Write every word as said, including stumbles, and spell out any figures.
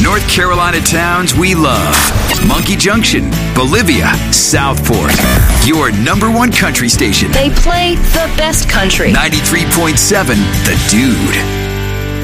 North Carolina towns we love. Monkey Junction, Bolivia, Southport. Your number one country station. They play the best country. ninety-three point seven The Dude.